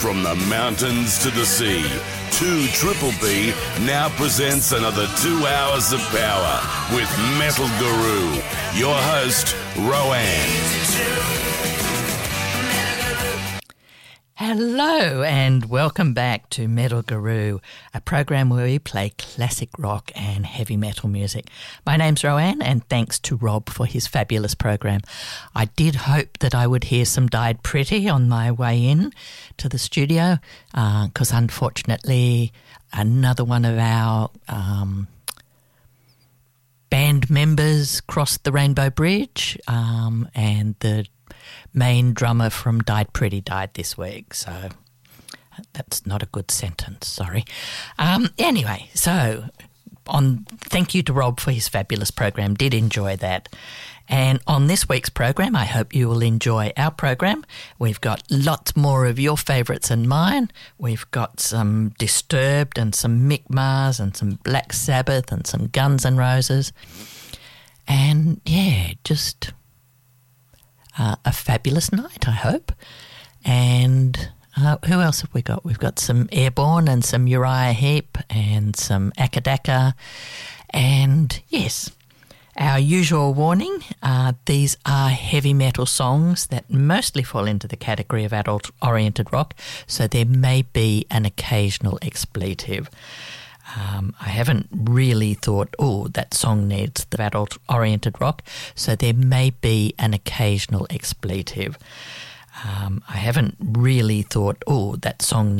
From the mountains to the sea, 2 Triple B now presents another 2 hours of power with Metal Guru. Your host, Rowan. Hello and welcome back to Metal Guru, a program where we play classic rock and heavy metal music. My name's Rowan and thanks to Rob for his fabulous program. I did hope that I would hear some Died Pretty on my way in to the studio because unfortunately another one of our band members crossed the Rainbow Bridge and the main drummer from Died Pretty died this week, so that's not a good sentence, sorry. Anyway, so thank you to Rob for his fabulous program, did enjoy that. And on this week's program, I hope you will enjoy our program. We've got lots more of your favourites and mine. We've got some Disturbed and some Mick Mars and some Black Sabbath and some Guns N' Roses. And yeah, just a fabulous night, I hope. And who else have we got? We've got some Airborne and some Uriah Heep and some Akadaka. And yes, our usual warning, these are heavy metal songs that mostly fall into the category of adult-oriented rock, so there may be an occasional expletive. I haven't really thought, that song needs the adult-oriented rock, so there may be an occasional expletive. I haven't really thought, that song